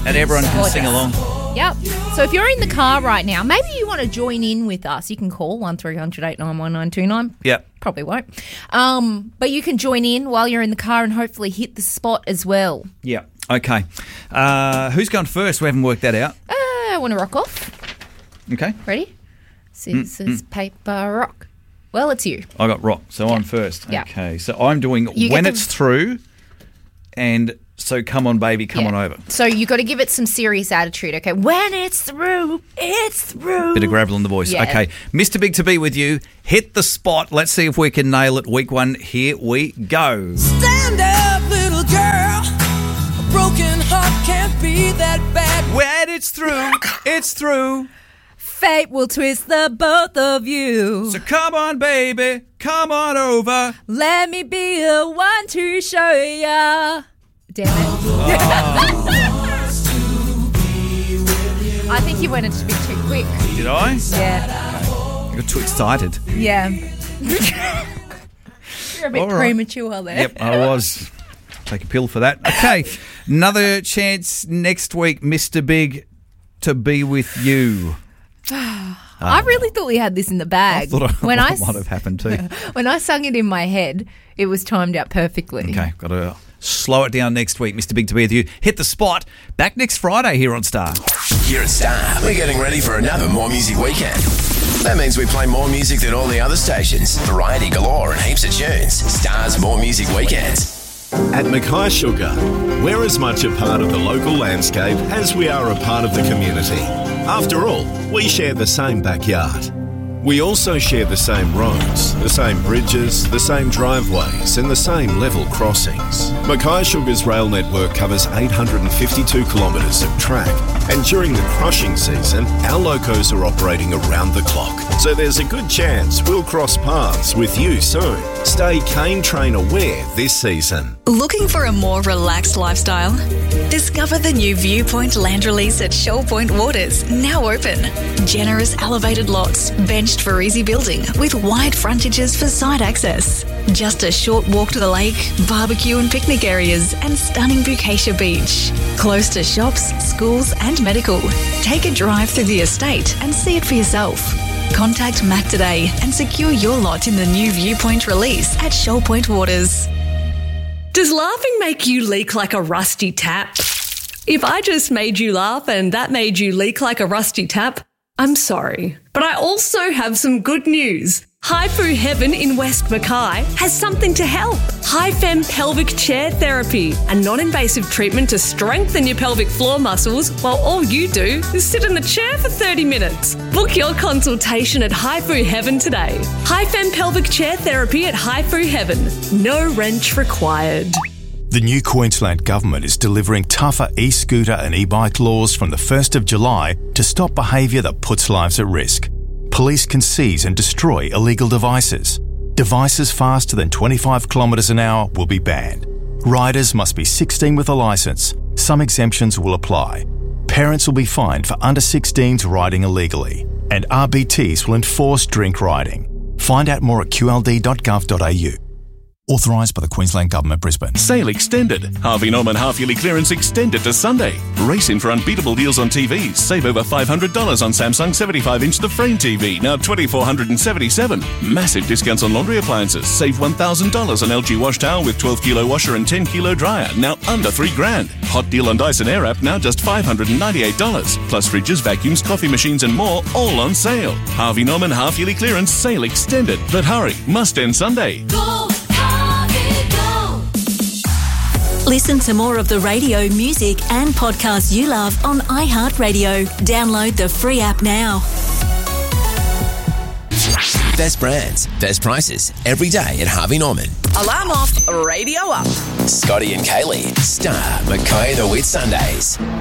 And everyone can sing along. Yep. So if you're in the car right now, maybe you want to join in with us. You can call 1300 891 929. Yep. Probably won't. But you can join in while you're in the car and hopefully hit the spot as well. Yeah. Okay. Who's going first? We haven't worked that out. I want to rock off. Okay. Ready? Scissors, paper, rock. Well, it's you. I got rock, so I'm first. Yeah. Okay. So I'm doing when it's through and so come on, baby, come on over. So you got to give it some serious attitude, okay? When it's through, it's through. Bit of gravel in the voice. Yeah. Okay. Mr. Big to be with you. Hit the spot. Let's see if we can nail it. Week 1. Here we go. Stand up, little girl. A broken heart can't be that bad. When it's through, it's through. Fate will twist the both of you. So come on, baby, come on over. Let me be the one to show ya. Damn it. I think you went a bit too quick. Did I? Yeah. I got too excited. Yeah. You're a bit premature there. Yep, I was. Take a pill for that. Okay, another chance next week, Mr. Big, to be with you. I really thought we had this in the bag. I thought might have happened too. When I sung it in my head, it was timed out perfectly. Okay, got to slow it down next week, Mr. Big to be with you. Hit the spot. Back next Friday here on Star. Here at Star, we're getting ready for another More Music weekend. That means we play more music than all the other stations. Variety galore and heaps of tunes. Star's More Music Weekends. At Mackay Sugar, we're as much a part of the local landscape as we are a part of the community. After all, we share the same backyard. We also share the same roads, the same bridges, the same driveways and the same level crossings. Mackay Sugar's rail network covers 852 kilometres of track, and during the crushing season, our locos are operating around the clock. So there's a good chance we'll cross paths with you soon. Stay cane train aware this season. Looking for a more relaxed lifestyle? Discover the new Viewpoint land release at Shoal Point Waters, now open. Generous elevated lots, benched for easy building, with wide frontages for site access. Just a short walk to the lake, barbecue and picnic areas, and stunning Bukasia Beach. Close to shops, schools and medical. Take a drive through the estate and see it for yourself. Contact Mac today and secure your lot in the new Viewpoint release at Shoal Point Waters. Does laughing make you leak like a rusty tap? If I just made you laugh and that made you leak like a rusty tap, I'm sorry. But I also have some good news. Haifu Heaven in West Mackay has something to help. HiFem Pelvic Chair Therapy, a non-invasive treatment to strengthen your pelvic floor muscles while all you do is sit in the chair for 30 minutes. Book your consultation at Haifu Heaven today. HiFem Pelvic Chair Therapy at Haifu Heaven. No wrench required. The new Queensland Government is delivering tougher e-scooter and e-bike laws from the 1st of July to stop behaviour that puts lives at risk. Police can seize and destroy illegal devices. Devices faster than 25 kilometres an hour will be banned. Riders must be 16 with a licence. Some exemptions will apply. Parents will be fined for under 16s riding illegally. And RBTs will enforce drink riding. Find out more at qld.gov.au. Authorised by the Queensland Government, Brisbane. Sale extended. Harvey Norman half-yearly clearance extended to Sunday. Race in for unbeatable deals on TVs. Save over $500 on Samsung 75-inch The Frame TV, now $2,477. Massive discounts on laundry appliances. Save $1,000 on LG wash towel with 12-kilo washer and 10-kilo dryer, now under $3,000. Hot deal on Dyson Airwrap, now just $598. Plus fridges, vacuums, coffee machines and more, all on sale. Harvey Norman half-yearly clearance sale extended. But hurry, must end Sunday. Go! Listen to more of the radio, music and podcasts you love on iHeartRadio. Download the free app now. Best brands, best prices, every day at Harvey Norman. Alarm off, radio up. Scotty and Kaylee, Star, Mackay the Whit Sundays.